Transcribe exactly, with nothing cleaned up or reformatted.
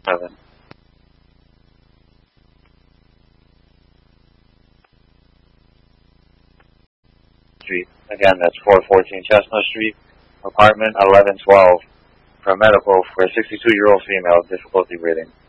Seven. Street. Again, that's four fourteen Chestnut Street, apartment eleven twelve, for medical for a sixty-two-year-old female, difficulty breathing.